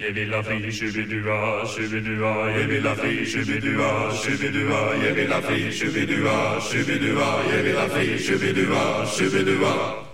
Jeg vil ha fri, shubidua, shubidua. Jeg vil ha fri, shubidua, shubidua. Jeg vil ha fri, shubidua, shubidua. Jeg vil ha fri, shubidua, shubidua.